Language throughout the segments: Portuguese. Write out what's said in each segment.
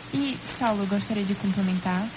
E, Saulo, eu gostaria de complementar.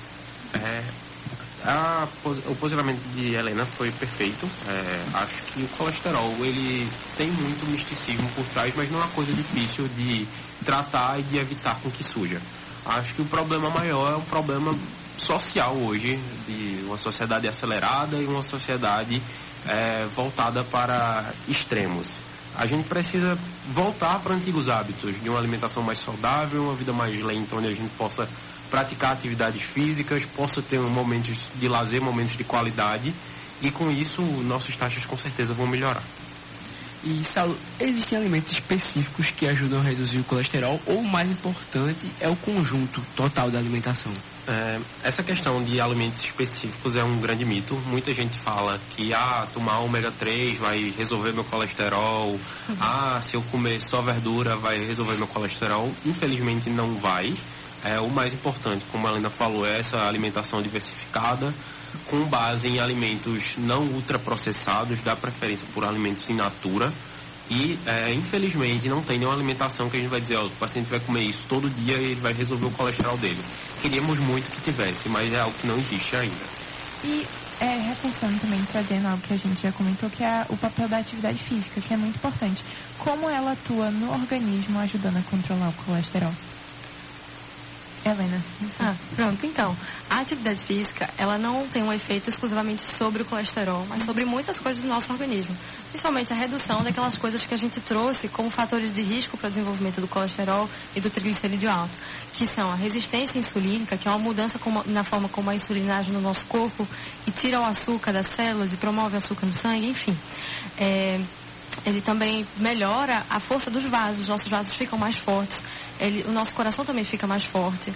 O posicionamento de Helena foi perfeito. Acho que o colesterol, ele tem muito misticismo por trás, mas não é uma coisa difícil de tratar e de evitar com que surja. Acho que o problema maior é um problema social hoje, de uma sociedade acelerada e uma sociedade voltada para extremos. A gente precisa voltar para antigos hábitos, de uma alimentação mais saudável, uma vida mais lenta, onde a gente possa praticar atividades físicas, possa ter momentos de lazer, momentos de qualidade, e com isso nossas taxas com certeza vão melhorar. E, Saulo, existem alimentos específicos que ajudam a reduzir o colesterol, ou o mais importante é o conjunto total da alimentação? Essa questão de alimentos específicos é um grande mito. Muita gente fala que tomar ômega 3 vai resolver meu colesterol, se eu comer só verdura vai resolver meu colesterol. Infelizmente não vai. O mais importante, como a Helena falou, é essa alimentação diversificada, com base em alimentos não ultraprocessados, dá preferência por alimentos in natura. E, infelizmente, não tem nenhuma alimentação que a gente vai dizer, o paciente vai comer isso todo dia e ele vai resolver o colesterol dele. Queríamos muito que tivesse, mas é algo que não existe ainda. E, reforçando também, trazendo algo que a gente já comentou, que é o papel da atividade física, que é muito importante. Como ela atua no organismo, ajudando a controlar o colesterol? Helena. Pronto. Então, a atividade física, ela não tem um efeito exclusivamente sobre o colesterol, mas sobre muitas coisas do nosso organismo. Principalmente a redução daquelas coisas que a gente trouxe como fatores de risco para o desenvolvimento do colesterol e do triglicerídeo alto, que são a resistência insulínica, que é uma mudança na forma como a insulina age no nosso corpo e tira o açúcar das células e promove o açúcar no sangue, enfim. Ele também melhora a força dos vasos, nossos vasos ficam mais fortes. O nosso coração também fica mais forte.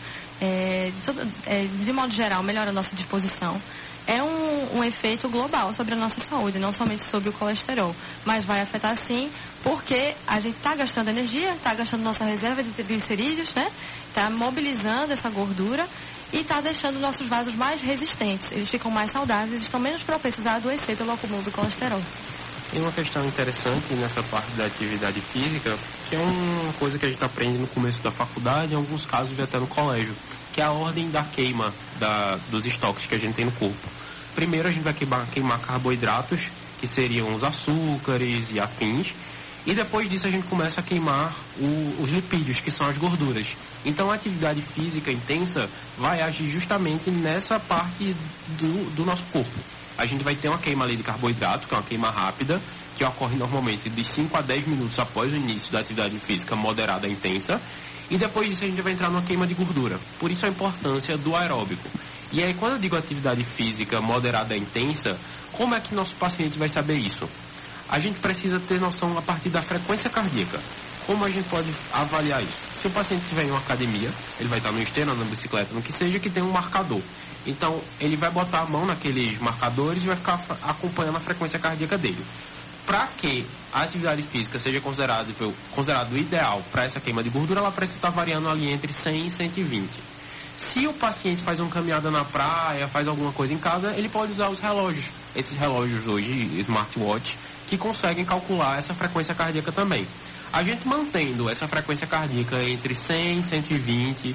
De modo geral, melhora a nossa disposição. É um efeito global sobre a nossa saúde, não somente sobre o colesterol. Mas vai afetar sim, porque a gente está gastando energia, está gastando nossa reserva de triglicerídeos, né? Está mobilizando essa gordura e está deixando nossos vasos mais resistentes. Eles ficam mais saudáveis e estão menos propensos a adoecer pelo acúmulo do colesterol. Tem uma questão interessante nessa parte da atividade física, que é uma coisa que a gente aprende no começo da faculdade, em alguns casos até no colégio, que é a ordem da queima dos estoques que a gente tem no corpo. Primeiro a gente vai queimar carboidratos, que seriam os açúcares e afins, e depois disso a gente começa a queimar os lipídios, que são as gorduras. Então a atividade física intensa vai agir justamente nessa parte do nosso corpo. A gente vai ter uma queima ali de carboidrato, que é uma queima rápida, que ocorre normalmente de 5 a 10 minutos após o início da atividade física moderada e intensa. E depois disso a gente vai entrar numa queima de gordura. Por isso a importância do aeróbico. E aí quando eu digo atividade física moderada e intensa, como é que nosso paciente vai saber isso? A gente precisa ter noção a partir da frequência cardíaca. Como a gente pode avaliar isso? Se o paciente estiver em uma academia, ele vai estar no esteira, na bicicleta, no que seja, que tem um marcador. Então, ele vai botar a mão naqueles marcadores e vai ficar acompanhando a frequência cardíaca dele. Para que a atividade física seja considerado ideal para essa queima de gordura, ela precisa estar variando ali entre 100 e 120. Se o paciente faz uma caminhada na praia, faz alguma coisa em casa, ele pode usar os relógios. Esses relógios hoje, smartwatch, que conseguem calcular essa frequência cardíaca também. A gente mantendo essa frequência cardíaca entre 100, 120,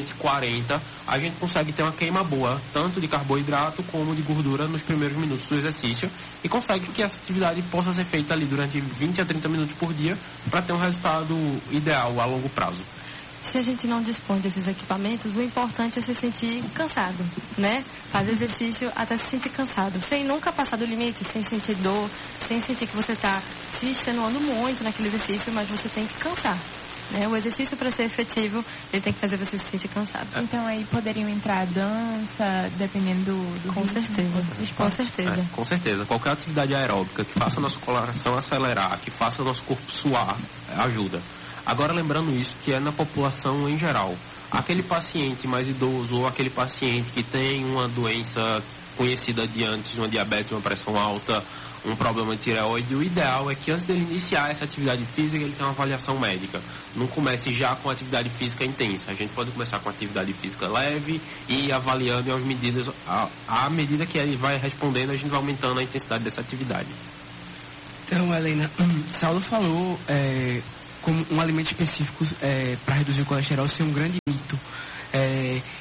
140, a gente consegue ter uma queima boa, tanto de carboidrato como de gordura nos primeiros minutos do exercício, e consegue que essa atividade possa ser feita ali durante 20 a 30 minutos por dia para ter um resultado ideal a longo prazo. Se a gente não dispõe desses equipamentos, o importante é se sentir cansado, né? Fazer exercício até se sentir cansado, sem nunca passar do limite, sem sentir dor, sem sentir que você está se extenuando muito naquele exercício, mas você tem que cansar. Né? O exercício, para ser efetivo, ele tem que fazer você se sentir cansado. Então aí poderiam entrar a dança, dependendo do com certeza. Com certeza. Com certeza. Qualquer atividade aeróbica que faça nosso coração acelerar, que faça nosso corpo suar, ajuda. Agora, lembrando isso, que é na população em geral. Aquele paciente mais idoso ou aquele paciente que tem uma doença conhecida de antes, uma diabetes, uma pressão alta, um problema de tireoide, o ideal é que antes dele iniciar essa atividade física, ele tenha uma avaliação médica. Não comece já com atividade física intensa. A gente pode começar com atividade física leve e ir avaliando as medidas. À medida que ele vai respondendo, a gente vai aumentando a intensidade dessa atividade. Então, Helena, Saulo falou como um alimento específico para reduzir o colesterol ser um grande mito.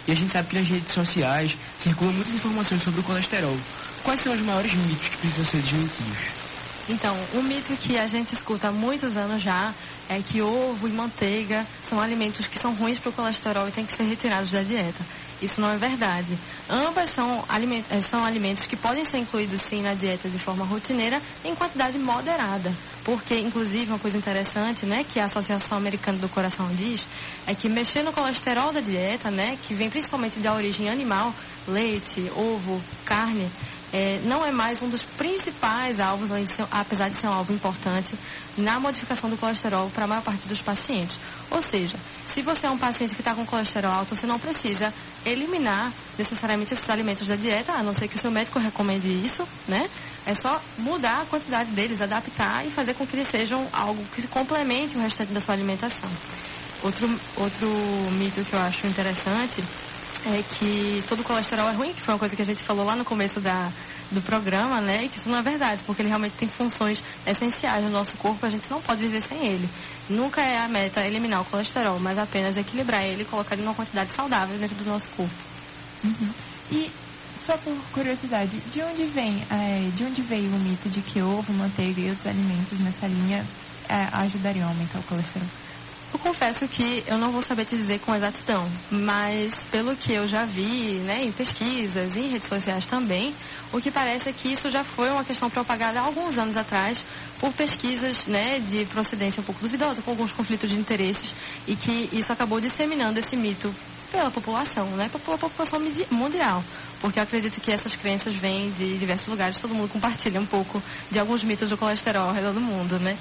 E a gente sabe que nas redes sociais circulam muitas informações sobre o colesterol. Quais são os maiores mitos que precisam ser desmentidos? Então, um mito que a gente escuta há muitos anos já é que ovo e manteiga são alimentos que são ruins para o colesterol e têm que ser retirados da dieta. Isso não é verdade. Ambas são alimentos que podem ser incluídos sim na dieta de forma rotineira em quantidade moderada. Porque, inclusive, uma coisa interessante, né, que a Associação Americana do Coração diz, é que mexer no colesterol da dieta, né, que vem principalmente da origem animal, leite, ovo, carne, não é mais um dos principais alvos, apesar de ser um alvo importante, na modificação do colesterol para a maior parte dos pacientes. Ou seja, se você é um paciente que está com colesterol alto, você não precisa eliminar necessariamente esses alimentos da dieta, a não ser que o seu médico recomende isso, né? É só mudar a quantidade deles, adaptar e fazer com que eles sejam algo que complemente o restante da sua alimentação. Outro mito que eu acho interessante é que todo colesterol é ruim, que foi uma coisa que a gente falou lá no começo do programa, né? E que isso não é verdade, porque ele realmente tem funções essenciais no nosso corpo, a gente não pode viver sem ele. Nunca é a meta eliminar o colesterol, mas apenas equilibrar ele e colocar ele numa quantidade saudável dentro do nosso corpo. Uhum. E, só por curiosidade, de onde veio o mito de que ovo, manteiga e outros alimentos nessa linha ajudariam a aumentar o colesterol? Eu confesso que eu não vou saber te dizer com exatidão, mas pelo que eu já vi, né, em pesquisas e em redes sociais também, o que parece é que isso já foi uma questão propagada há alguns anos atrás por pesquisas, né, de procedência um pouco duvidosa, com alguns conflitos de interesses, e que isso acabou disseminando esse mito pela população, né, pela população mundial, porque eu acredito que essas crenças vêm de diversos lugares, todo mundo compartilha um pouco de alguns mitos do colesterol ao redor do mundo, né.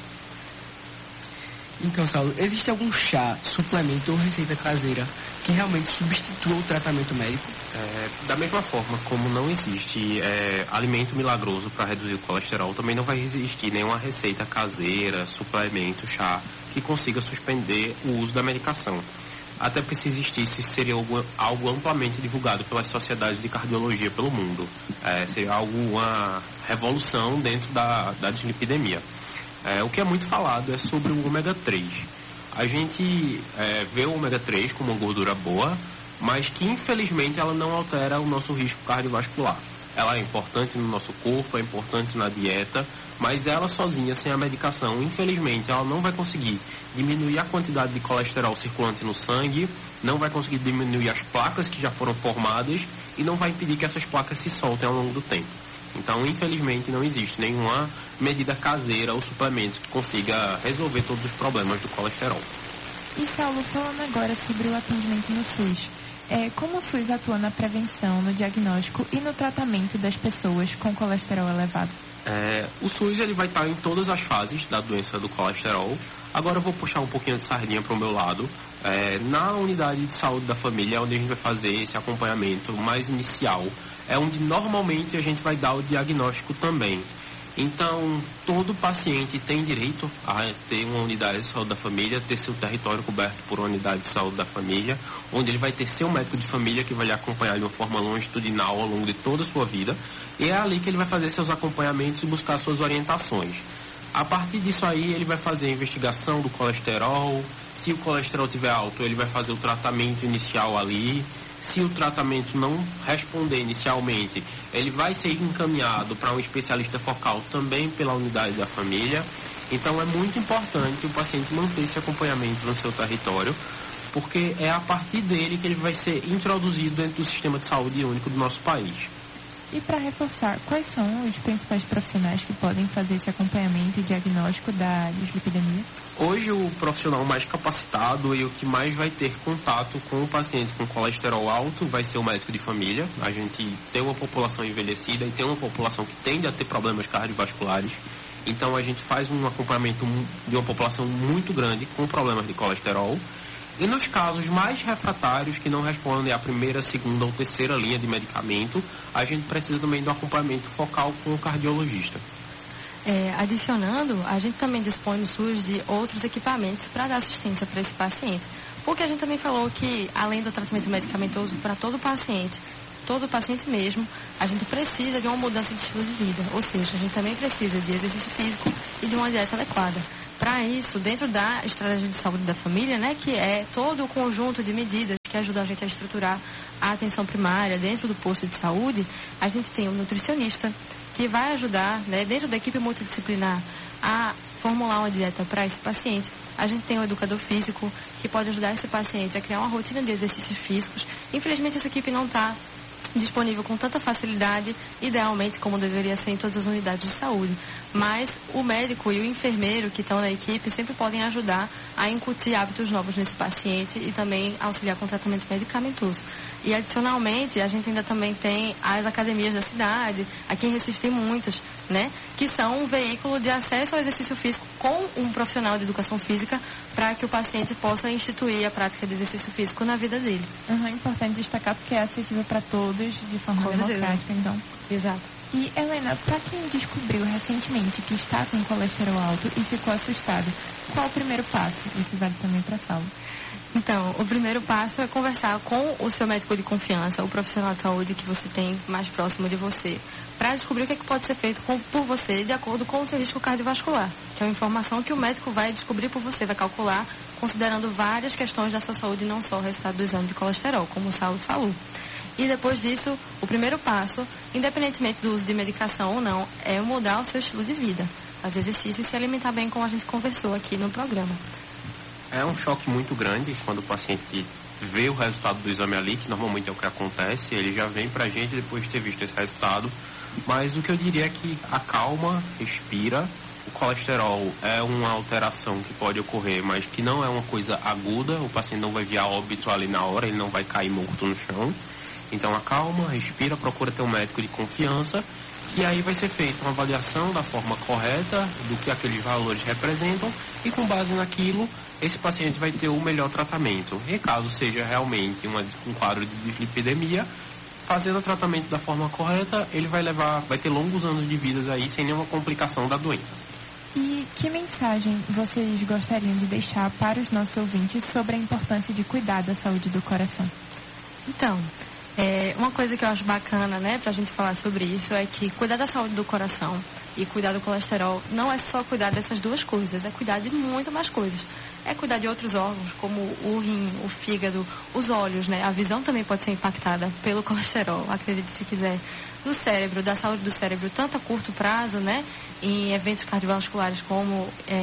Então, Saulo, existe algum chá, suplemento ou receita caseira que realmente substitua o tratamento médico? Da mesma forma como não existe alimento milagroso para reduzir o colesterol, também não vai existir nenhuma receita caseira, suplemento, chá, que consiga suspender o uso da medicação. Até porque se existisse, seria algo amplamente divulgado pelas sociedades de cardiologia pelo mundo. Seria uma revolução dentro da dislipidemia. O que é muito falado é sobre o ômega 3. A gente vê o ômega 3 como uma gordura boa, mas que infelizmente ela não altera o nosso risco cardiovascular. Ela é importante no nosso corpo, é importante na dieta, mas ela sozinha, sem a medicação, infelizmente, ela não vai conseguir diminuir a quantidade de colesterol circulante no sangue, não vai conseguir diminuir as placas que já foram formadas e não vai impedir que essas placas se soltem ao longo do tempo. Então, infelizmente, não existe nenhuma medida caseira ou suplemento que consiga resolver todos os problemas do colesterol. E, Saulo, falando agora sobre o atendimento no SUS, como o SUS atua na prevenção, no diagnóstico e no tratamento das pessoas com colesterol elevado? O SUS ele vai estar em todas as fases da doença do colesterol. Agora eu vou puxar um pouquinho de sardinha para o meu lado. Na unidade de saúde da família, onde a gente vai fazer esse acompanhamento mais inicial, é onde normalmente a gente vai dar o diagnóstico também. Então, todo paciente tem direito a ter uma unidade de saúde da família, ter seu território coberto por uma unidade de saúde da família, onde ele vai ter seu médico de família que vai lhe acompanhar de uma forma longitudinal ao longo de toda a sua vida. E é ali que ele vai fazer seus acompanhamentos e buscar suas orientações. A partir disso aí, ele vai fazer a investigação do colesterol. Se o colesterol estiver alto, ele vai fazer o tratamento inicial ali. Se o tratamento não responder inicialmente, ele vai ser encaminhado para um especialista focal também pela unidade da família. Então é muito importante o paciente manter esse acompanhamento no seu território, porque é a partir dele que ele vai ser introduzido dentro do sistema de saúde único do nosso país. E para reforçar, quais são os principais profissionais que podem fazer esse acompanhamento e diagnóstico da dislipidemia? Hoje o profissional mais capacitado e o que mais vai ter contato com o paciente com colesterol alto vai ser o médico de família. A gente tem uma população envelhecida e tem uma população que tende a ter problemas cardiovasculares. Então a gente faz um acompanhamento de uma população muito grande com problemas de colesterol. E nos casos mais refratários, que não respondem à primeira, segunda ou terceira linha de medicamento, a gente precisa também do acompanhamento focal com o cardiologista. Adicionando, a gente também dispõe no SUS de outros equipamentos para dar assistência para esse paciente. Porque a gente também falou que, além do tratamento medicamentoso para todo paciente mesmo, a gente precisa de uma mudança de estilo de vida. Ou seja, a gente também precisa de exercício físico e de uma dieta adequada. Para isso, dentro da estratégia de saúde da família, né, que é todo o conjunto de medidas que ajudam a gente a estruturar a atenção primária dentro do posto de saúde, a gente tem um nutricionista que vai ajudar, né, dentro da equipe multidisciplinar, a formular uma dieta para esse paciente. A gente tem um educador físico que pode ajudar esse paciente a criar uma rotina de exercícios físicos. Infelizmente, essa equipe não está disponível com tanta facilidade, idealmente como deveria ser em todas as unidades de saúde. Mas o médico e o enfermeiro que estão na equipe sempre podem ajudar a incutir hábitos novos nesse paciente e também auxiliar com tratamento medicamentoso. E adicionalmente, a gente ainda também tem as academias da cidade, aqui em Recife tem muitas, né? Que são um veículo de acesso ao exercício físico com um profissional de educação física para que o paciente possa instituir a prática de exercício físico na vida dele. É importante destacar porque é acessível para todos de forma democrática, então. Exato. E, Helena, para quem descobriu recentemente que está com colesterol alto e ficou assustado, qual o primeiro passo? Isso vale também para a Saulo. Então, o primeiro passo é conversar com o seu médico de confiança, o profissional de saúde que você tem mais próximo de você, para descobrir o que pode ser feito por você de acordo com o seu risco cardiovascular, que é uma informação que o médico vai descobrir por você, vai calcular, considerando várias questões da sua saúde, não só o resultado do exame de colesterol, como o Saulo falou. E depois disso, o primeiro passo, independentemente do uso de medicação ou não, é mudar o seu estilo de vida, fazer exercício e se alimentar bem, como a gente conversou aqui no programa. É um choque muito grande quando o paciente vê o resultado do exame ali, que normalmente é o que acontece, ele já vem pra gente depois de ter visto esse resultado. Mas o que eu diria é que acalma, respira. O colesterol é uma alteração que pode ocorrer, mas que não é uma coisa aguda, o paciente não vai vir a óbito ali na hora, ele não vai cair morto no chão. Então acalma, respira, procura ter um médico de confiança, e aí vai ser feita uma avaliação da forma correta do que aqueles valores representam, e com base naquilo, esse paciente vai ter o melhor tratamento. E caso seja realmente um quadro de dislipidemia, fazendo o tratamento da forma correta, ele vai ter longos anos de vida aí sem nenhuma complicação da doença. E que mensagem vocês gostariam de deixar para os nossos ouvintes sobre a importância de cuidar da saúde do coração? Então, uma coisa que eu acho bacana, né, pra gente falar sobre isso, é que cuidar da saúde do coração e cuidar do colesterol não é só cuidar dessas duas coisas, é cuidar de muito mais coisas. É cuidar de outros órgãos, como o rim, o fígado, os olhos, né? A visão também pode ser impactada pelo colesterol, acredite se quiser. Do cérebro, da saúde do cérebro, tanto a curto prazo, né? Em eventos cardiovasculares como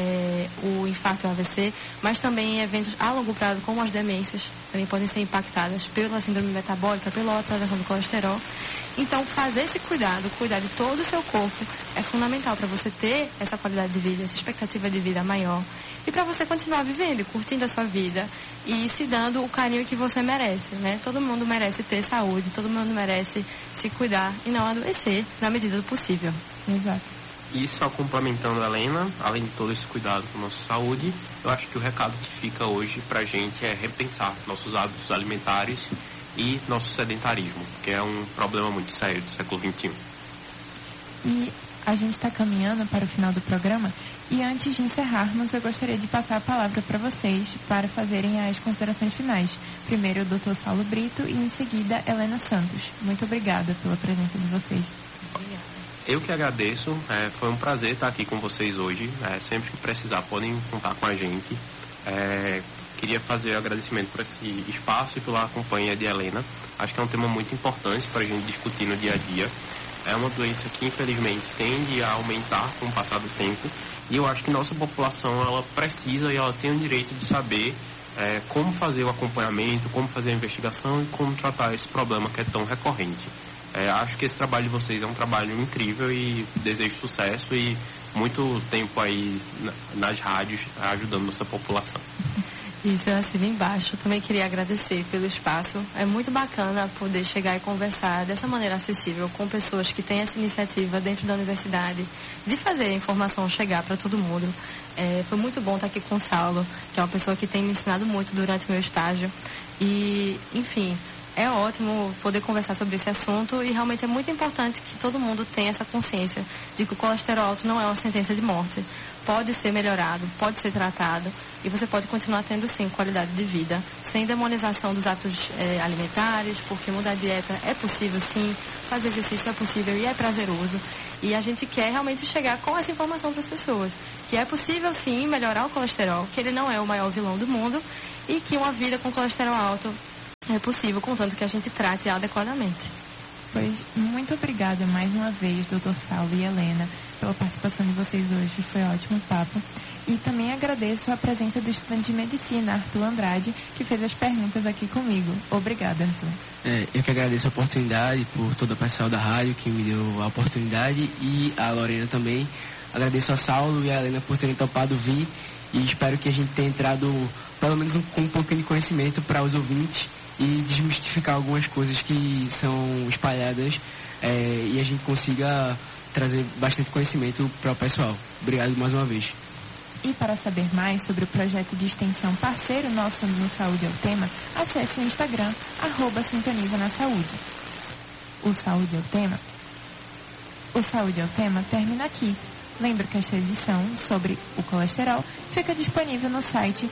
o infarto e o AVC, mas também em eventos a longo prazo, como as demências, também podem ser impactadas pela síndrome metabólica, pela alteração do colesterol. Então, fazer esse cuidado, cuidar de todo o seu corpo, é fundamental para você ter essa qualidade de vida, essa expectativa de vida maior. E para você continuar vivendo, curtindo a sua vida e se dando o carinho que você merece, né? Todo mundo merece ter saúde, todo mundo merece se cuidar e não adoecer na medida do possível. Exato. E só complementando a Helena, além de todo esse cuidado com a nossa saúde, eu acho que o recado que fica hoje pra gente é repensar nossos hábitos alimentares e nosso sedentarismo, que é um problema muito sério do século XXI. E a gente está caminhando para o final do programa, e antes de encerrarmos, eu gostaria de passar a palavra para vocês para fazerem as considerações finais. Primeiro o Dr. Saulo Brito e em seguida Helena Santos. Muito obrigada pela presença de vocês. Eu que agradeço, foi um prazer estar aqui com vocês hoje. Sempre que precisar podem contar com a gente. Queria fazer agradecimento por esse espaço e pela companhia de Helena. Acho que é um tema muito importante para a gente discutir no dia a dia. É uma doença que infelizmente tende a aumentar com o passar do tempo, e eu acho que nossa população ela precisa e ela tem o direito de saber como fazer o acompanhamento, como fazer a investigação e como tratar esse problema que é tão recorrente. Acho que esse trabalho de vocês é um trabalho incrível e desejo sucesso e muito tempo aí nas rádios ajudando nossa população. Isso, eu assino embaixo. Também queria agradecer pelo espaço. É muito bacana poder chegar e conversar dessa maneira acessível com pessoas que têm essa iniciativa dentro da universidade de fazer a informação chegar para todo mundo. Foi muito bom estar aqui com o Saulo, que é uma pessoa que tem me ensinado muito durante o meu estágio. E, enfim, é ótimo poder conversar sobre esse assunto e realmente é muito importante que todo mundo tenha essa consciência de que o colesterol alto não é uma sentença de morte. Pode ser melhorado, pode ser tratado e você pode continuar tendo sim qualidade de vida, sem demonização dos hábitos alimentares, porque mudar a dieta é possível sim, fazer exercício é possível e é prazeroso. E a gente quer realmente chegar com essa informação para as pessoas, que é possível sim melhorar o colesterol, que ele não é o maior vilão do mundo e que uma vida com colesterol alto É possível, contanto que a gente trate adequadamente. Pois, muito obrigada mais uma vez, Dr. Saulo e Helena, pela participação de vocês hoje. Foi um ótimo papo. E também agradeço a presença do estudante de medicina, Arthur Andrade, que fez as perguntas aqui comigo. Obrigada, Arthur. Eu que agradeço a oportunidade, por todo o pessoal da rádio que me deu a oportunidade, e a Lorena também. Agradeço a Saulo e a Helena por terem topado vir, e espero que a gente tenha entrado pelo menos com um pouquinho de conhecimento para os ouvintes e desmistificar algumas coisas que são espalhadas, e a gente consiga trazer bastante conhecimento para o pessoal. Obrigado mais uma vez. E para saber mais sobre o projeto de extensão parceiro nosso no Saúde é o Tema, acesse o Instagram, @Sintoniza na Saúde. O Saúde é o Tema termina aqui. Lembro que esta edição sobre o colesterol fica disponível no site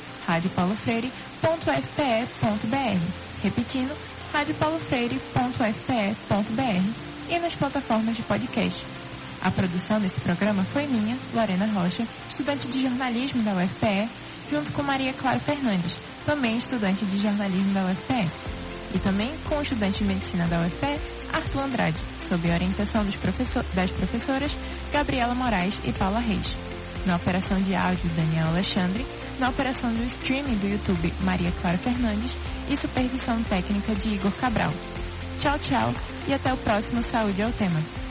radiopaulofreire.fpe.br. Repetindo, radiopaulofreire.fpe.br e nas plataformas de podcast. A produção desse programa foi minha, Lorena Rocha, estudante de jornalismo da UFPE, junto com Maria Clara Fernandes, também estudante de jornalismo da UFPE. E também com o estudante de medicina da UFPE, Arthur Andrade, sob a orientação das professoras Gabriela Moraes e Paula Reis. Na operação de áudio, Daniel Alexandre. Na operação do streaming do YouTube, Maria Clara Fernandes. E supervisão técnica de Igor Cabral. Tchau, tchau e até o próximo Saúde é o Tema.